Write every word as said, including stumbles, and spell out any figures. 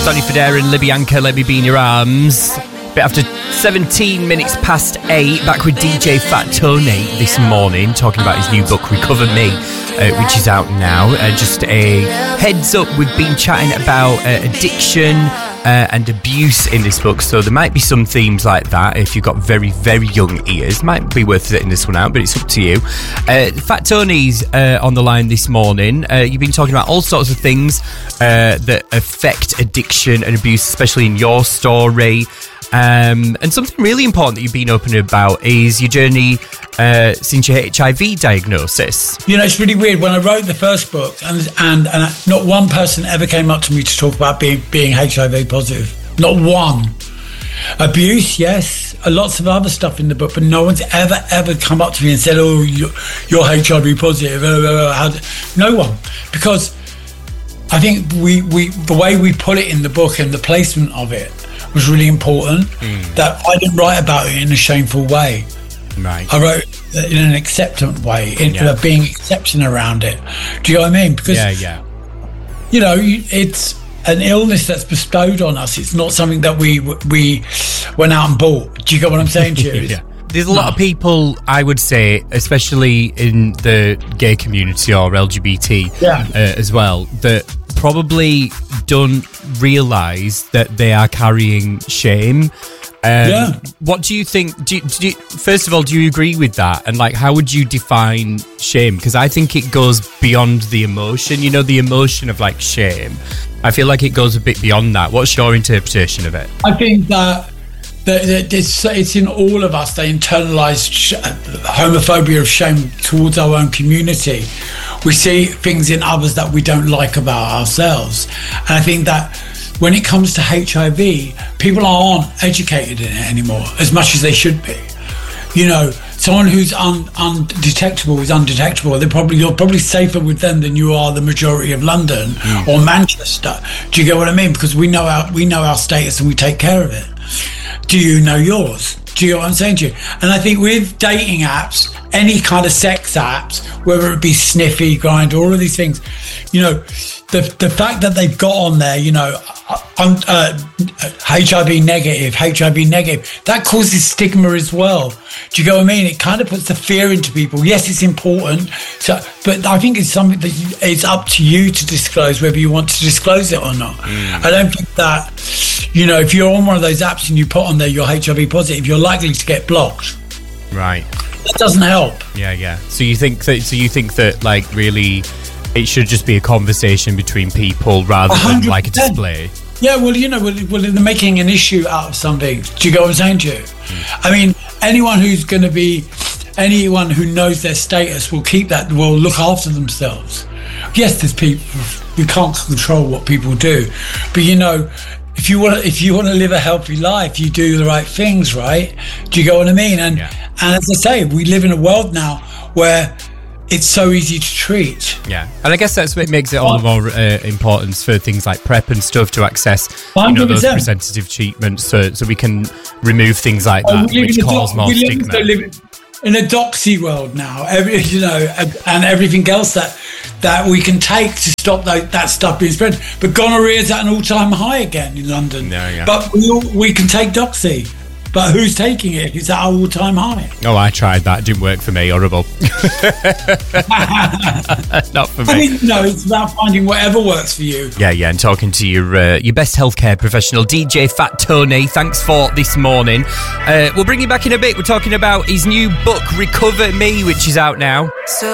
Sonny Fodera and Libyanka, Let Me Be in Your Arms. Bit after seventeen minutes past eight, back with D J Fat Tony this morning, talking about his new book, Recover Me, uh, which is out now. Uh, just a heads up, we've been chatting about uh, addiction uh, and abuse in this book, so there might be some themes like that. If you've got very, very young ears, might be worth setting this one out, but it's up to you. Uh, Fat Tony's uh, on the line this morning. Uh, you've been talking about all sorts of things uh, that affect addiction and abuse, especially in your story. Um, and something really important that you've been open about is your journey uh, since your H I V diagnosis. You know, it's really weird. When I wrote the first book, and and, and not one person ever came up to me to talk about being, being H I V positive. Not one. Abuse, yes. Lots of other stuff in the book, but no one's ever, ever come up to me and said, oh, you're, you're H I V positive. No one. Because I think we, we the way we put it in the book and the placement of it was really important. Mm. That I didn't write about it in a shameful way. Right. I wrote it in an acceptant way, in yeah. being accepting around it. Do you know what I mean? Because yeah, yeah. you know, it's an illness that's bestowed on us. It's not something that we we went out and bought. Do you get what I'm saying to you? yeah. There's a lot no. of people, I would say, especially in the gay community or L G B T yeah. uh, as well, that probably don't realise that they are carrying shame. Um, yeah. What do you think? Do you, do you, first of all, do you agree with that? And like, how would you define shame? Because I think it goes beyond the emotion. You know, the emotion of like shame. I feel like it goes a bit beyond that. What's your interpretation of it? I think that. That it's, it's in all of us, the internalised sh- homophobia of shame towards our own community. We see things in others that we don't like about ourselves. And I think that when it comes to H I V, people aren't educated in it anymore as much as they should be. You know, someone who's un, undetectable is undetectable. They're probably you're probably safer with them than you are the majority of London mm. or Manchester. Do you get what I mean? Because we know our we know our status and we take care of it. Do you know yours? Do you know what I'm saying to you? And I think with dating apps, any kind of sex apps, whether it be Sniffy, Grindr, all of these things, you know, the the fact that they've got on there, you know, uh, uh, H I V negative, H I V negative, that causes stigma as well. Do you get what I mean? It kind of puts the fear into people. Yes, it's important, so, but I think it's something that you, it's up to you to disclose whether you want to disclose it or not. Mm. I don't think that, you know, if you're on one of those apps and you put on there you're H I V positive, you're likely to get blocked. Right. That doesn't help. Yeah, yeah. So you think that? So you think that, like, really, it should just be a conversation between people rather than one hundred percent like a display. Yeah, well, you know, well, well, they're making an issue out of something. Do you get what I'm saying to you? Mm. I mean, anyone who's going to be, anyone who knows their status will keep that, will look after themselves. Yes, there's people, we can't control what people do, but you know, if you want to, if you want to live a healthy life, you do the right things, right? Do you get what I mean? And yeah. and as I say, we live in a world now where it's so easy to treat. Yeah, and I guess that's what makes it all the more uh, important for things like PrEP and stuff to access, you know, those preventative treatments, so so we can remove things like that, oh, which cause do- more we stigma. Live in a doxy world now, every, you know, and, and everything else that that we can take to stop that, that stuff being spread. But gonorrhea is at an all-time high again in London. Yeah, yeah. But we all, we can take doxy. But who's taking it? It's at an all-time high. Oh, I tried that. It didn't work for me. Horrible. Not for me. I mean, no, it's about finding whatever works for you. Yeah, yeah, and talking to your uh, your best healthcare professional, D J Fat Tony. Thanks for this morning. Uh, we'll bring you back in a bit. We're talking about his new book, Recover Me, which is out now. So